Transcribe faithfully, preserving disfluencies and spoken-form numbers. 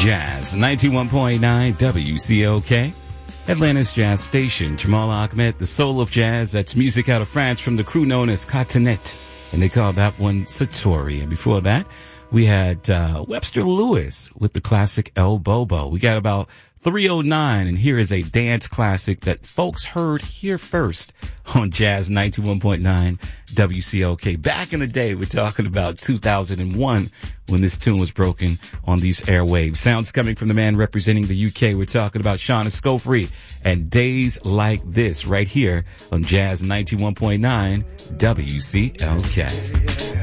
Jazz ninety-one point nine W C O K, Atlanta's jazz station. Jamal Ahmed, the soul of jazz. That's music out of France from the crew known as Cotonette, and they call that one Satori. And before that, we had uh, Webster Lewis with the classic El Bobo. We got about three oh nine, and here is a dance classic that folks heard here first on Jazz ninety-one point nine W C O K. Back in the day, we're talking about two thousand one when this tune was broken on these airwaves. Sounds coming from the man representing the U K. We're talking about Sean Escoffery and Days Like This right here on Jazz ninety-one point nine W C O K.